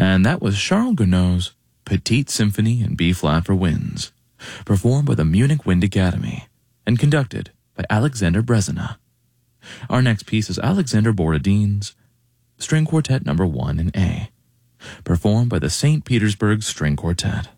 And that was Charles Gounod's Petite Symphony in B-flat for winds, performed by the Munich Wind Academy and conducted by Alexander Brezina. Our next piece is Alexander Borodin's String Quartet No. 1 in A, performed by the St. Petersburg String Quartet.